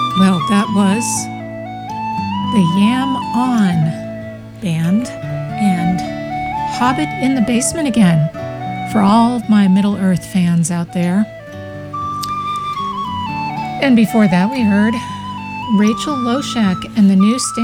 Well, that was the Yam On Band and Hobbit in the Basement again for all of my Middle-earth fans out there. And before that, we heard Rachel Loshak and the new